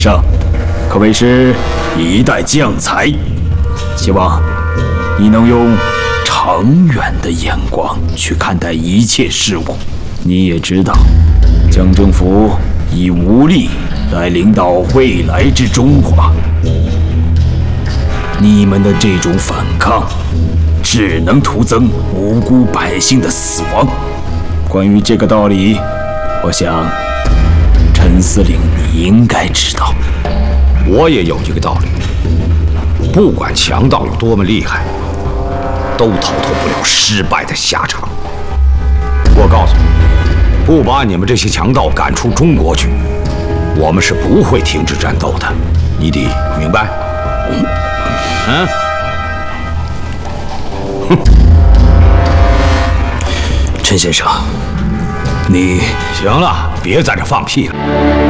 上可谓是一代将才，希望你能用长远的眼光去看待一切事物。你也知道，江政府已无力来领导未来之中华，你们的这种反抗，只能徒增无辜百姓的死亡。关于这个道理，我想陈司令你应该知道。 我也有一个道理，不管强盗有多么厉害，都逃脱不了失败的下场。我告诉你，不把你们这些强盗赶出中国去，我们是不会停止战斗的。你得明白。嗯。 陈先生，你行了，别在这放屁了。